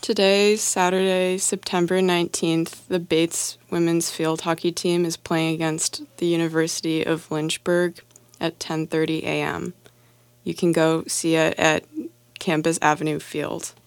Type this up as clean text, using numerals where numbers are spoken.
Today, Saturday, September 19th, the Bates women's field hockey team is playing against the University of Lynchburg at 10:30 a.m. You can go see it at Campus Avenue Field.